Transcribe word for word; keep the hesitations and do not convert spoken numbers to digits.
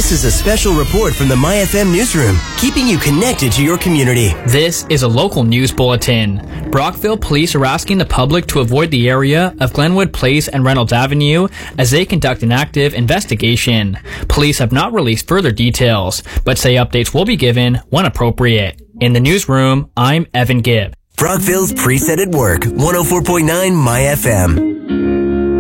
This is a special report from the My F M newsroom, keeping you connected to your community. This is a local news bulletin. Brockville police are asking the public to avoid the area of Glenwood Place and Reynolds Avenue as they conduct an active investigation. Police have not released further details, but say updates will be given when appropriate. In the newsroom, I'm Evan Gibb. Brockville's Preset at Work, one oh four point nine My F M.